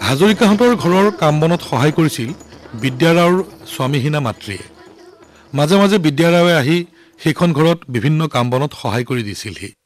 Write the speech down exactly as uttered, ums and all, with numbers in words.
হাজৰিকাহঁতৰ ঘৰৰ কাম বনত সহায় কৰিছিল বিদ্যাৰাওৰ স্বামীহীনা মাতৃয়ে। মাজে মাজে বিদ্যাৰাৱে আহি সেইখন ঘৰত বিভিন্ন কাম বনত সহায় কৰি দিছিলহি।